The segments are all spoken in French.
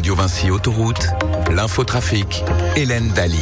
Radio Vinci Autoroute, l'infotrafic, Hélène Daly.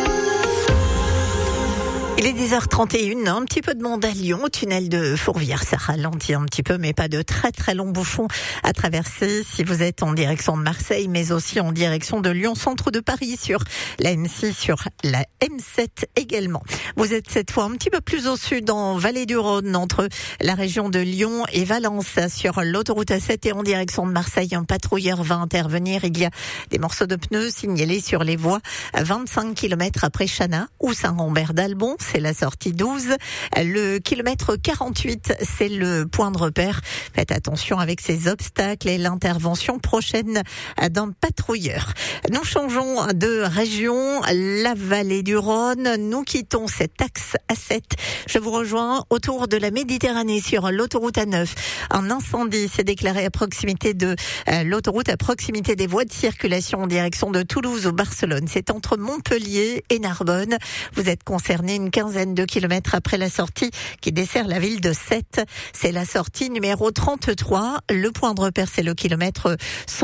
Il est 10h31, un petit peu de monde à Lyon, au tunnel de Fourvière, ça ralentit un petit peu, mais pas de très très longs bouchons à traverser si vous êtes en direction de Marseille, mais aussi en direction de Lyon, centre de Paris, sur la M6, sur la M7 également. Vous êtes cette fois un petit peu plus au sud, en Vallée du Rhône, entre la région de Lyon et Valence, sur l'autoroute A7 et en direction de Marseille. Un patrouilleur va intervenir. Il y a des morceaux de pneus signalés sur les voies à 25 km après Chana ou Saint-Rambert-d'Albon. C'est la sortie 12. Le kilomètre 48, c'est le point de repère. Faites attention avec ces obstacles et l'intervention prochaine d'un patrouilleur. Nous changeons de région, la vallée du Rhône. Nous quittons cet axe A7. Je vous rejoins autour de la Méditerranée sur l'autoroute A9. Un incendie s'est déclaré à proximité de l'autoroute, à proximité des voies de circulation en direction de Toulouse ou Barcelone. C'est entre Montpellier et Narbonne. Vous êtes concerné une quinzaine de kilomètres après la sortie qui dessert la ville de Sète. C'est la sortie numéro 33. Le point de repère, c'est le kilomètre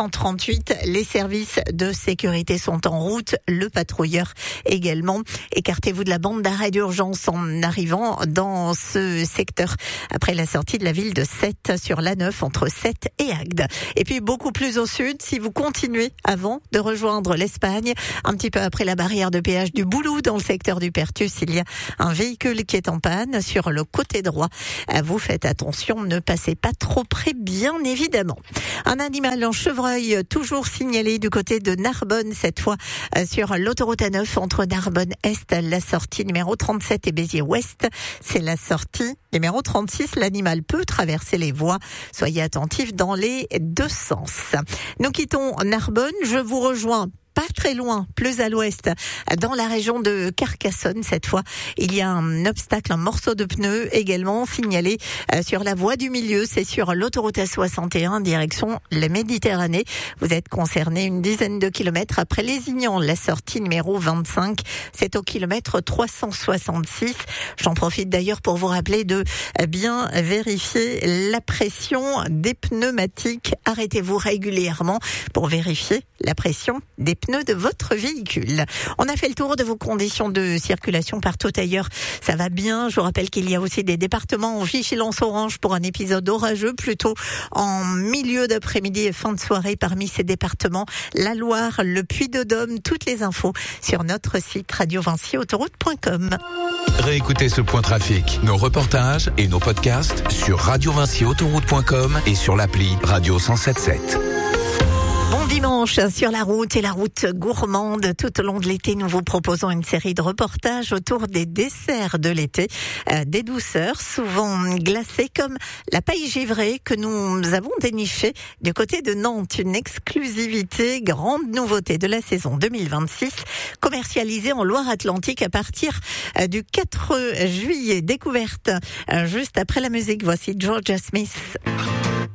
138. Les services de sécurité sont en route. Le patrouilleur également. Écartez-vous de la bande d'arrêt d'urgence en arrivant dans ce secteur après la sortie de la ville de Sète sur l'A9 entre Sète et Agde. Et puis beaucoup plus au sud, si vous continuez avant de rejoindre l'Espagne, un petit peu après la barrière de péage du Boulou dans le secteur du Pertus, il y a un véhicule qui est en panne sur le côté droit. Vous faites attention, ne passez pas trop près, bien évidemment. Un animal en chevreuil toujours signalé du côté de Narbonne, cette fois sur l'autoroute A9 entre Narbonne-Est, la sortie numéro 37 et Béziers-Ouest. C'est la sortie numéro 36. L'animal peut traverser les voies. Soyez attentifs dans les deux sens. Nous quittons Narbonne. Je vous rejoins pas très loin, plus à l'ouest, dans la région de Carcassonne. Cette fois, il y a un obstacle, un morceau de pneu également signalé sur la voie du milieu. C'est sur l'autoroute A61, direction la Méditerranée. Vous êtes concerné une dizaine de kilomètres après Lézignan, la sortie numéro 25. C'est au kilomètre 366. J'en profite d'ailleurs pour vous rappeler de bien vérifier la pression des pneumatiques. Arrêtez-vous régulièrement pour vérifier la pression des pneus de votre véhicule. On a fait le tour de vos conditions de circulation partout ailleurs. Ça va bien. Je vous rappelle qu'il y a aussi des départements en vigilance orange pour un épisode orageux, plutôt en milieu d'après-midi et fin de soirée. Parmi ces départements, la Loire, le Puy-de-Dôme. Toutes les infos sur notre site radiovinciautoroute.com. Réécoutez ce point trafic, nos reportages et nos podcasts sur radiovinciautoroute.com et sur l'appli Radio 107.7. Bon dimanche sur la route et la route gourmande. Tout au long de l'été, nous vous proposons une série de reportages autour des desserts de l'été, des douceurs souvent glacées comme la paille givrée que nous avons dénichée du côté de Nantes. Une exclusivité, grande nouveauté de la saison 2026, commercialisée en Loire-Atlantique à partir du 4 juillet. Découverte juste après la musique. Voici Georgia Smith.